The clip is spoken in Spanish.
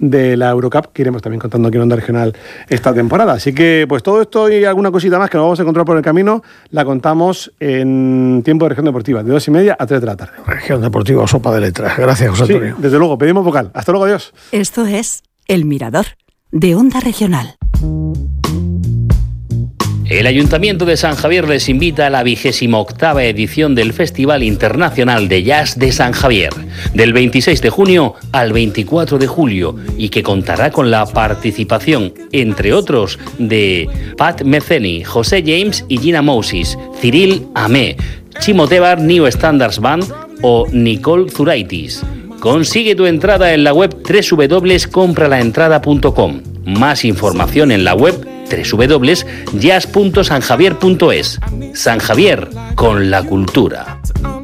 de la Eurocup, que iremos también contando aquí en Onda Regional esta temporada. Así que pues todo esto y alguna cosita más que nos vamos a encontrar por el camino, la contamos en Tiempo de Región Deportiva, de 2:30 a 3 de la tarde. Región Deportiva o sopa de letras. Gracias, José Antonio. Sí, desde luego, pedimos vocal. Hasta luego, adiós. Esto es El Mirador, de Onda Regional. El Ayuntamiento de San Javier les invita a la 28ª edición del Festival Internacional de Jazz de San Javier, del 26 de junio al 24 de julio, y que contará con la participación, entre otros, de Pat Metheny, José James y Gina Moses, Cyril Amé, Chimo Tebar New Standards Band o Nicole Zuraitis. Consigue tu entrada en la web www.compralaentrada.com. Más información en la web www.jazz.sanjavier.es. San Javier, con la cultura.